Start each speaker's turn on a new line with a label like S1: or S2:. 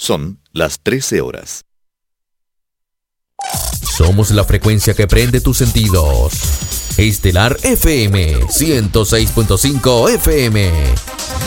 S1: Son las 13 horas.
S2: Somos la frecuencia que prende tus sentidos. Estelar FM 106.5 FM.